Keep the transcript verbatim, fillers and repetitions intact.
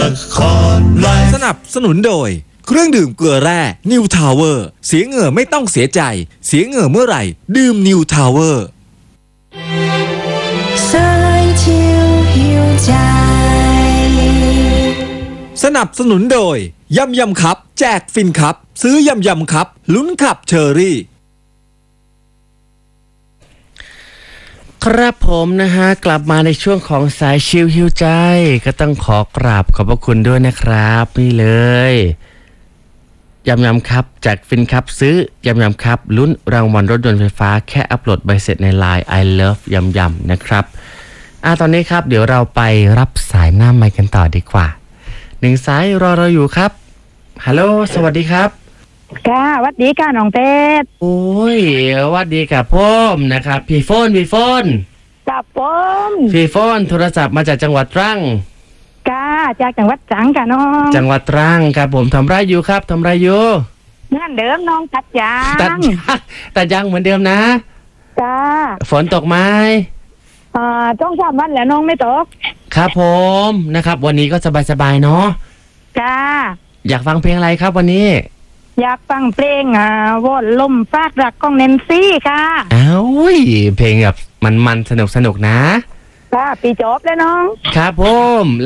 นครไลฟ์สนับสนุนโดยเครื่องดื่มเกลือแร่นิวทาวเวอร์เสียเหงื่อไม่ต้องเสียใจเสียเหงื่อเมื่อไหร่ดื่มนิวทาวเวอร์สายชิวหิวใจสนับสนุนโดยยำยำครับแจกฟินครับซื้อยำยำครับลุ้นขับเชอรี่ครับผมนะฮะกลับมาในช่วงของสายชิลฮิวใจก็ต้องขอกราบขอบพระคุณด้วยนะครับนี่เลยยำยำครับจากฟินครับซื้อยำยำครับลุ้นรางวัลรถยนต์ไฟฟ้าแค่อัปโหลดใบเสร็จใน ไลน์ I love ยำยำนะครับอ่ะตอนนี้ครับเดี๋ยวเราไปรับสายหน้าไมค์กันต่อดีกว่าหนึ่งสายรอเราอยู่ครับฮัลโหลสวัสดีครับค่ะวัดดีค่ะน้องเต้โอ้ยวัดดีกับพ่อมนะครับพี่โฟนพี่โฟนกับผมพี่โฟนโทรศัพท์มาจากจังหวัดตรังค่ะจากจังหวัดตรังค่ะน้องจังหวัดตรังครับผมทำไรอยู่ครับทำไรอยู่เงื่อนเดิมน้องตัดยางตัดตัดยางเหมือนเดิมนะค่ะฝนตกไหมอ่าต้องสามวันแล้วน้องไม่ตกครับผมนะครับวันนี้ก็สบายๆเนาะค่ะอยากฟังเพลงอะไรครับวันนี้อยากฟังเพลงอ่าวอนลมฟาดรักของแนนซี่ค่ะอ้าวเพลงแบบมันๆสนุกๆนะค่ะปีจบแล้วน้องครับผม